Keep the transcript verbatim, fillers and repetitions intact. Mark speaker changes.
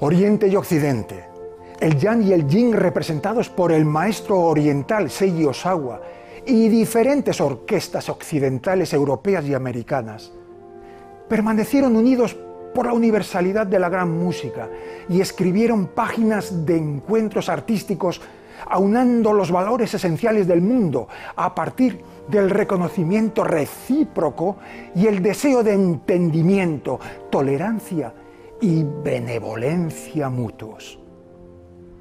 Speaker 1: Oriente y Occidente, el Yang y el Yin representados por el maestro oriental Seiji Ozawa y diferentes orquestas occidentales europeas y americanas, permanecieron unidos por la universalidad de la gran música y escribieron páginas de encuentros artísticos aunando los valores esenciales del mundo a partir del reconocimiento recíproco y el deseo de entendimiento, tolerancia y benevolencia mutuos.